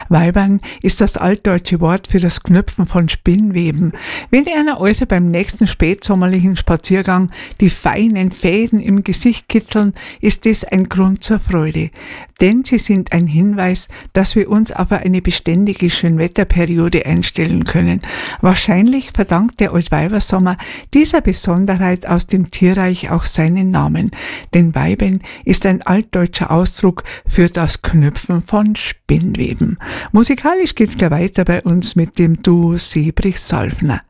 Weibern ist das altdeutsche Wort für das Knüpfen von Spinnweben. Wenn einer also beim nächsten spätsommerlichen Spaziergang die feinen Fäden im Gesicht kitzeln, ist es ein Grund zur Freude. Denn sie sind ein Hinweis, dass wir uns auf eine beständige Schönwetterperiode einstellen können. Wahrscheinlich verdankt der Altweibersommer dieser Besonderheit aus dem Tierreich auch seinen Namen. Denn Weiben ist ein altdeutscher Ausdruck für das Knüpfen von Spinnweben. Musikalisch geht's gleich weiter bei uns mit dem Duo Sebrich-Salfner.